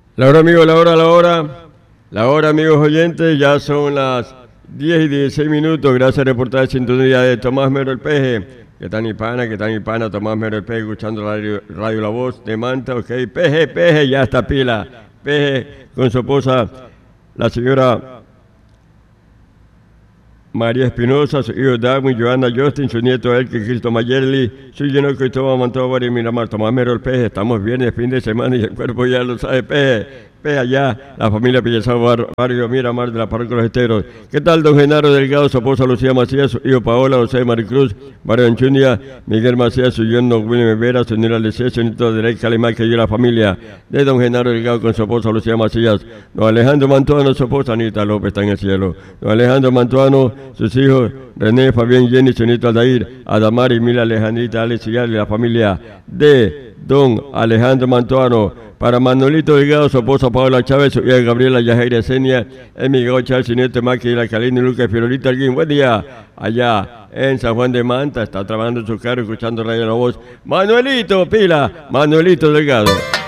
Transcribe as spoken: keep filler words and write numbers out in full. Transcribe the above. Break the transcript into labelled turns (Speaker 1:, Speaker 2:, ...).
Speaker 1: La hora, amigos, la hora, la hora. La hora, amigos oyentes, ya son las diez y dieciséis minutos. Gracias al reportaje de sintonía de Tomás Mero el Peje. Que tan hispana, que tan hispana, Tomás Mero el Peje, escuchando radio, radio La Voz de Manta. Ok, Peje, Peje, ya está pila. Peje con su esposa, la señora María Espinosa, su hijo Dagmar, Joana Justin, su nieto Elke, Cristo Mayerli, su lleno Cristóbal Mantobar y Miramar, Tomás Mero el Peje. Estamos viernes, fin de semana y el cuerpo ya lo sabe, Peje. Peje allá, la familia Pellezado, bar, barrio Miramar de la parroquia Los Esteros. ¿Qué tal, don Genaro Delgado, su esposa Lucía Macías, su hijo Paola, José Maricruz, barrio Anchunia, Miguel Macías, su yerno William Vera, su señora Lecía, su nieto de Rey Calimán, que yo la familia de don Genaro Delgado con su esposa Lucía Macías, don Alejandro Mantuano, su esposa Anita López está en el cielo, don Alejandro Mantuano, sus hijos René, Fabián, Jenny, su nieto Aldair, Adamari, Mila, Alejandrita, Alex y la familia de don Alejandro Mantuano. Para Manuelito Delgado, su esposa Paola Chávez, su hija Gabriela Yajaira Senia, Emigao Charles, su nieto Maki, la Calina, Lucas, Fiorita, alguien. Buen día, allá en San Juan de Manta, está trabajando en su carro, escuchando Radio La Voz. Manuelito, pila, Manuelito Delgado.